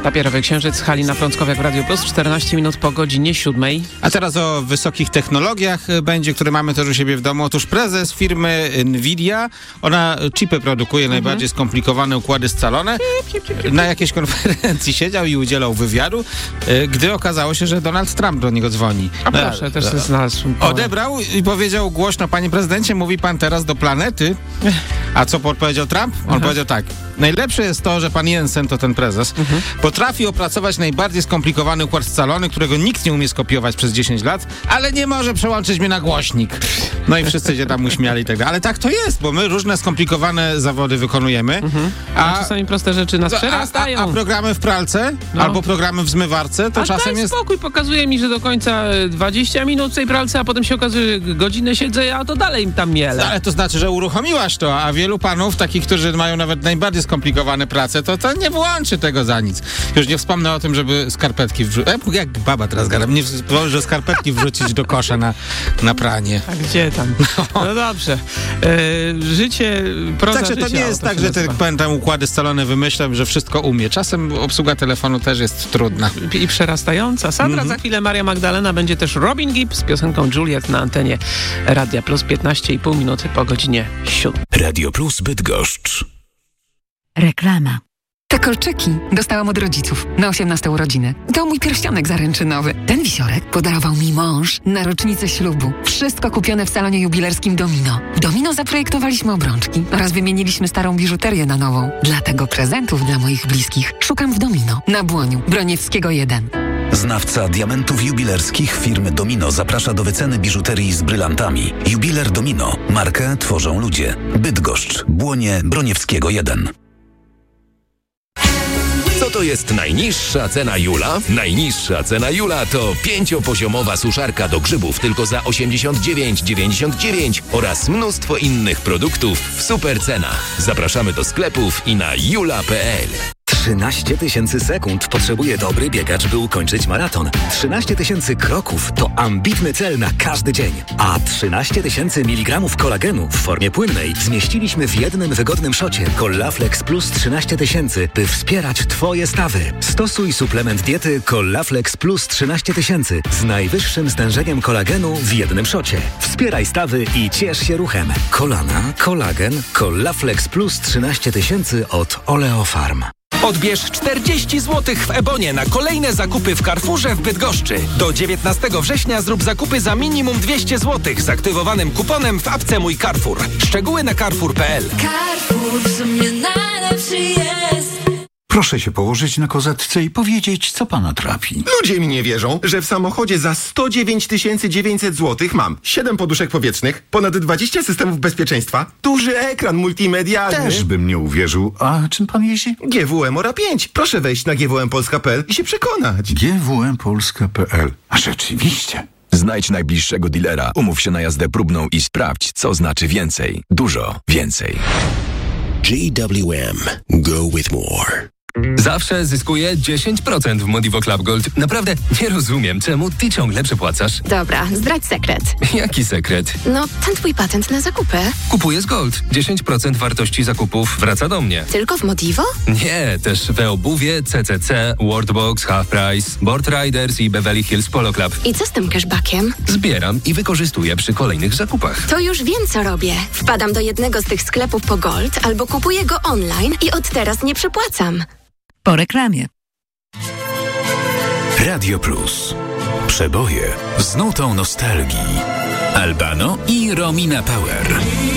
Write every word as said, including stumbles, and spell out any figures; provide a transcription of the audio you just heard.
Papierowy Księżyc, Halina Frąckowiak w Radio Plus, czternaście minut po godzinie siódmej. A teraz o wysokich technologiach będzie, które mamy też u siebie w domu. Otóż prezes firmy Nvidia, ona chipy produkuje, mhm. najbardziej skomplikowane układy scalone. Na jakiejś konferencji siedział i udzielał wywiadu, gdy okazało się, że Donald Trump do niego dzwoni. A no, proszę, też się znalazł. Odebrał i powiedział głośno: panie prezydencie, mówi pan teraz do planety. A co odpowiedział Trump? On Aha. powiedział tak: najlepsze jest to, że pan Jensen, to ten prezes, mhm. potrafi opracować najbardziej skomplikowany układ scalony, którego nikt nie umie skopiować przez dziesięć lat, ale nie może przełączyć mnie na głośnik. No i wszyscy się tam uśmiali i tak dalej. Ale tak to jest, bo my różne skomplikowane zawody wykonujemy. Mhm. A, a czasami proste rzeczy nas przerastają. A, a, a programy w pralce no. albo programy w zmywarce, to a czasem daj jest... spokój, pokazuje mi, że do końca dwadzieścia minut w tej pralce, a potem się okazuje, że godzinę siedzę, a to dalej tam mielę. Ale to znaczy, że uruchomiłaś to, a wielu panów, takich, którzy mają nawet najbardziej skomplikowane prace, to, to nie włączy tego za nic. Już nie wspomnę o tym, żeby skarpetki wrzucić. Jak baba teraz gadam, nie że skarpetki wrzucić do kosza na, na pranie. A gdzie tam? No, no dobrze. E, życie, proza Także życia, to nie jest tak, że te, pamiętam, układy scalone wymyślam, że wszystko umie. Czasem obsługa telefonu też jest trudna. I, i przerastająca. Sandra, mm-hmm. za chwilę Maria Magdalena, będzie też Robin Gibb z piosenką Juliet na antenie Radia Plus, piętnaście i pół minuty po godzinie siódmej. Radio Plus Bydgoszcz. Reklama. Te kolczyki dostałam od rodziców na osiemnaste urodziny. To mój pierścionek zaręczynowy. Ten wisiorek podarował mi mąż na rocznicę ślubu. Wszystko kupione w salonie jubilerskim Domino. W Domino zaprojektowaliśmy obrączki oraz wymieniliśmy starą biżuterię na nową. Dlatego prezentów dla moich bliskich szukam w Domino na Błoniu, Broniewskiego jeden. Znawca diamentów jubilerskich firmy Domino zaprasza do wyceny biżuterii z brylantami. Jubiler Domino. Markę tworzą ludzie. Bydgoszcz, Błonie, Broniewskiego jeden. Co to jest najniższa cena Jula? Najniższa cena Jula to pięciopoziomowa suszarka do grzybów tylko za osiemdziesiąt dziewięć dziewięćdziesiąt dziewięć oraz mnóstwo innych produktów w super cenach. Zapraszamy do sklepów i na jula kropka p l. trzynaście tysięcy sekund potrzebuje dobry biegacz, by ukończyć maraton. trzynaście tysięcy kroków to ambitny cel na każdy dzień. A trzynaście tysięcy miligramów kolagenu w formie płynnej zmieściliśmy w jednym wygodnym szocie Collaflex Plus trzynaście tysięcy, by wspierać Twoje stawy. Stosuj suplement diety Collaflex Plus trzynaście tysięcy z najwyższym stężeniem kolagenu w jednym szocie. Wspieraj stawy i ciesz się ruchem. Kolana, kolagen, Collaflex Plus trzynaście tysięcy od Oleofarm. Odbierz czterdzieści złotych w Ebonie na kolejne zakupy w Carrefourze w Bydgoszczy. Do dziewiętnastego września zrób zakupy za minimum dwieście złotych z aktywowanym kuponem w apce Mój Carrefour. Szczegóły na carrefour kropka p l. Carrefour w sumie najlepszy jest. Proszę się położyć na kozetce i powiedzieć, co pana trapi. Ludzie mi nie wierzą, że w samochodzie za sto dziewięć tysięcy dziewięćset złotych mam siedem poduszek powietrznych, ponad dwadzieścia systemów bezpieczeństwa, duży ekran multimedialny. Też bym nie uwierzył. A czym pan jeździ? G W M Ora pięć. Proszę wejść na g w m polska kropka p l i się przekonać. g w m polska kropka p l. A rzeczywiście. Znajdź najbliższego dealera, umów się na jazdę próbną i sprawdź, co znaczy więcej. Dużo więcej. G W M. Go with more. Zawsze zyskuję dziesięć procent w Modivo Club Gold. Naprawdę nie rozumiem, czemu ty ciągle przepłacasz. Dobra, zdradź sekret. Jaki sekret? No, ten twój patent na zakupy. Kupuję z Gold. dziesięć procent wartości zakupów wraca do mnie. Tylko w Modivo? Nie, też we obuwie, C C C, Worldbox, Half Price, Board Riders i Beverly Hills Polo Club. I co z tym cashbackiem? Zbieram i wykorzystuję przy kolejnych zakupach. To już wiem, co robię. Wpadam do jednego z tych sklepów po Gold albo kupuję go online i od teraz nie przepłacam. Po reklamie. Radio Plus. Przeboje z nutą nostalgii. Albano i Romina Power.